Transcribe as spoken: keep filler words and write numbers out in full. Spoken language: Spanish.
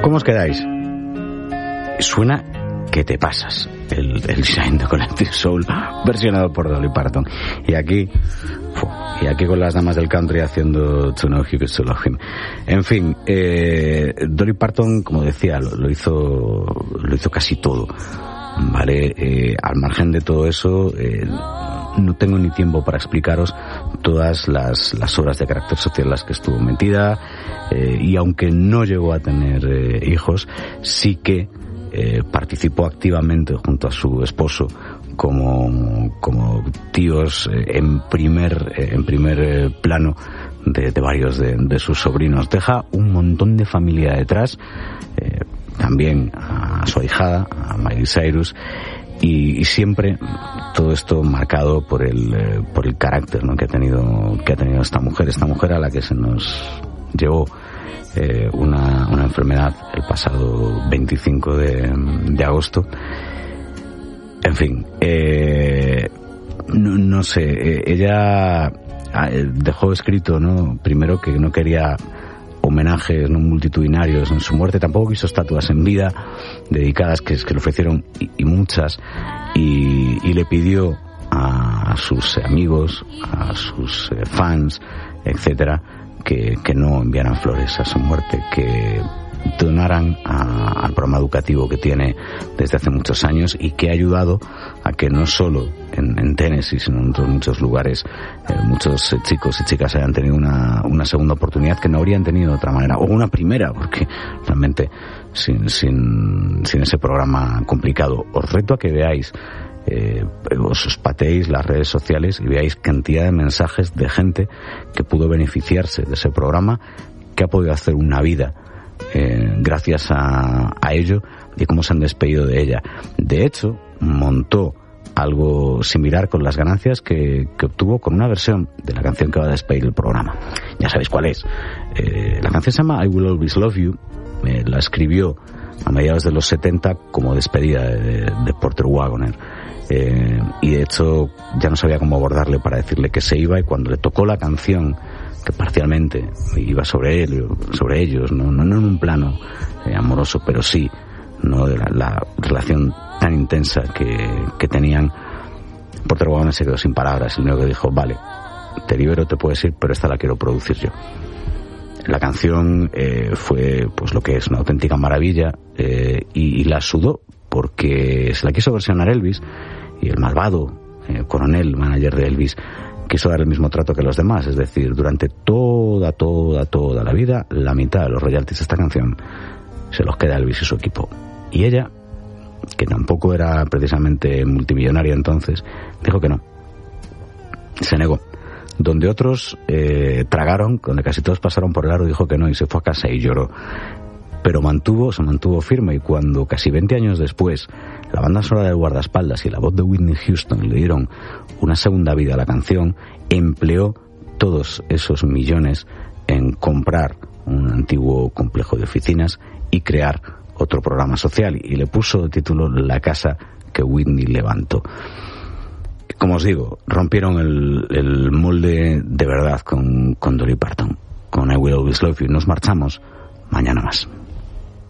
¿Cómo os quedáis? Suena que te pasas. El, el Shine de Collective Soul versionado por Dolly Parton. Y aquí... Y aquí con las damas del country haciendo To Know He Gets To Love Him. En fin, eh, Dolly Parton, como decía, lo, lo hizo lo hizo casi todo, ¿vale? Eh, al margen de todo eso, eh, no tengo ni tiempo para explicaros todas las, las horas de carácter social en las que estuvo metida, eh, y aunque no llegó a tener eh, hijos, sí que eh, participó activamente junto a su esposo como como tíos eh, en primer eh, en primer eh, plano de, de varios de, de sus sobrinos. Deja un montón de familia detrás, eh, también a su ahijada, a Miley Cyrus, y, y siempre todo esto marcado por el eh, por el carácter, ¿no?, que ha tenido que ha tenido esta mujer, esta mujer a la que se nos llevó eh, una una enfermedad el pasado veinticinco de, de agosto. En fin, eh, no, no sé, eh, ella dejó escrito, ¿no?, primero que no quería homenajes no multitudinarios en su muerte, tampoco quiso estatuas en vida dedicadas, que, que le ofrecieron y, y muchas, y, y le pidió a, a sus amigos, a sus eh, fans, etcétera, que, que no enviaran flores a su muerte, que donaran a, al programa educativo que tiene desde hace muchos años y que ha ayudado a que no solo en, en Tennessee, sino en otros muchos lugares, eh, muchos eh, chicos y chicas hayan tenido una, una segunda oportunidad que no habrían tenido de otra manera, o una primera, porque realmente sin, sin, sin ese programa complicado. Os reto a que veáis, eh, os, os pateéis las redes sociales y veáis cantidad de mensajes de gente que pudo beneficiarse de ese programa, que ha podido hacer una vida Eh, gracias a, a ello, y cómo se han despedido de ella. De hecho, montó algo similar con las ganancias que, que obtuvo con una versión de la canción que va a despedir el programa. Ya sabéis cuál es. Eh, la canción se llama I Will Always Love You. Eh, la escribió a mediados de los setenta como despedida de, de Porter Wagoner. Eh, y de hecho ya no sabía cómo abordarle para decirle que se iba, y cuando le tocó la canción, que parcialmente iba sobre él, sobre ellos, no, no, no en un plano eh, amoroso, pero sí, no de la, la relación tan intensa que, que tenían, Porter Wagoner se quedó sin palabras. El único que dijo: vale, te libero, te puedes ir, pero esta la quiero producir yo. La canción eh, fue pues lo que es una auténtica maravilla, eh, y, y la sudó porque se la quiso versionar Elvis, y el malvado eh, coronel, manager de Elvis, quiso dar el mismo trato que los demás, es decir, durante toda, toda, toda la vida, la mitad de los royalties de esta canción se los queda Elvis y su equipo. Y ella, que tampoco era precisamente multimillonaria entonces, dijo que no. Se negó. Donde otros eh, tragaron, donde casi todos pasaron por el aro, dijo que no, y se fue a casa y lloró. Pero mantuvo, se mantuvo firme, y cuando casi veinte años después la banda sonora de guardaespaldas y la voz de Whitney Houston le dieron una segunda vida a la canción, empleó todos esos millones en comprar un antiguo complejo de oficinas y crear otro programa social, y le puso de título La casa que Whitney levantó. Como os digo, rompieron el, el molde de verdad con, con Dolly Parton, con I Will Always Love You. Nos marchamos mañana más.